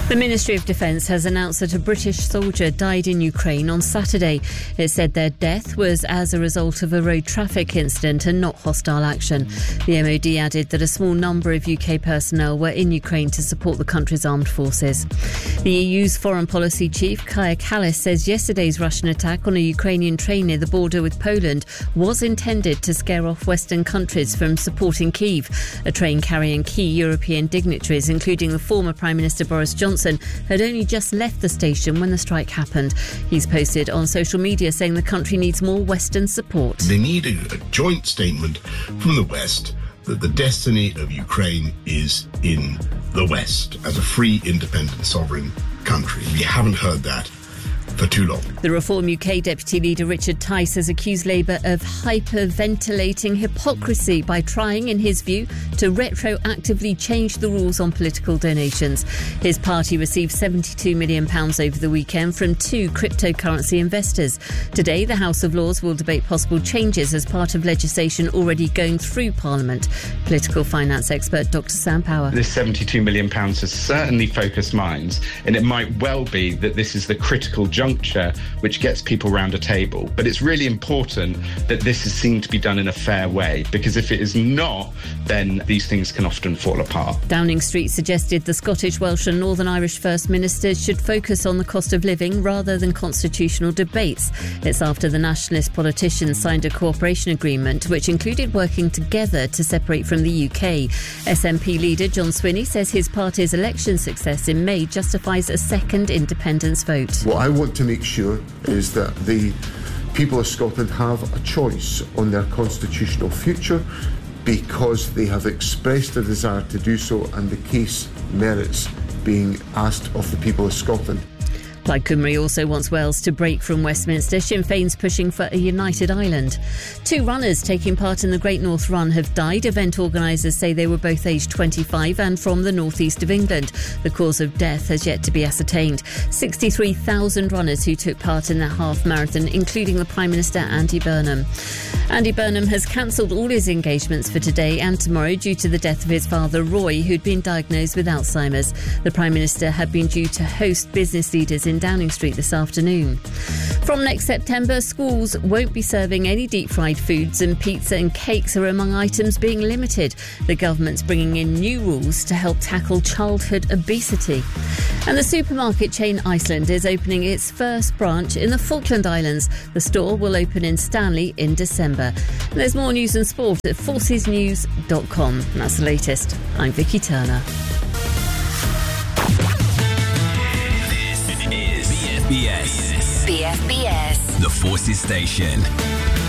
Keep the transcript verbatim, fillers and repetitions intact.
The Ministry of Defence has announced that a British soldier died in Ukraine on Saturday. It said their death was as a result of a road traffic incident and not hostile action. The M O D added that a small number of U K personnel were in Ukraine to support the country's armed forces. The E U's foreign policy chief, Kaja Kallas, says yesterday's Russian attack on a Ukrainian train near the border with Poland was intended to scare off Western countries from supporting Kyiv. A train carrying key European dignitaries, including the former Prime Minister Boris Johnson, had only just left the station when the strike happened. He's posted on social media saying the country needs more Western support. They need a, a joint statement from the West that the destiny of Ukraine is in the West as a free, independent, sovereign country. We haven't heard that for too long. The Reform U K Deputy Leader Richard Tice has accused Labour of hyperventilating hypocrisy by trying, in his view, to retroactively change the rules on political donations. His party received seventy-two million pounds over the weekend from two cryptocurrency investors. Today, the House of Lords will debate possible changes as part of legislation already going through Parliament. Political finance expert Doctor Sam Power. This seventy-two million pounds has certainly focused minds, and it might well be that this is the critical juncture which gets people round a table. But it's really important that this is seen to be done in a fair way, because if it is not, then these things can often fall apart. Downing Street suggested the Scottish, Welsh and Northern Irish First Ministers should focus on the cost of living rather than constitutional debates. It's after the nationalist politicians signed a cooperation agreement which included working together to separate from the U K. S N P leader John Swinney says his party's election success in May justifies a second independence vote. What I want to make sure is that the people of Scotland have a choice on their constitutional future, because they have expressed a desire to do so, and the case merits being asked of the people of Scotland. Plaid Cymru also wants Wales to break from Westminster. Sinn Féin's pushing for a united Ireland. Two runners taking part in the Great North Run have died. Event organisers say they were both aged twenty-five and from the northeast of England. The cause of death has yet to be ascertained. sixty-three thousand runners who took part in the half marathon, including the Prime Minister Andy Burnham. Andy Burnham has cancelled all his engagements for today and tomorrow due to the death of his father Roy, who'd been diagnosed with Alzheimer's. The Prime Minister had been due to host business leaders in Downing Street this afternoon. From next September, schools won't be serving any deep-fried foods, and pizza and cakes are among items being limited. The government's bringing in new rules to help tackle childhood obesity. And the supermarket chain Iceland is opening its first branch in the Falkland Islands. The store will open in Stanley in December. And there's more news and sport at forces news dot com. And that's the latest. I'm Vicky Turner. B F B S. B F B S. The Forces Station.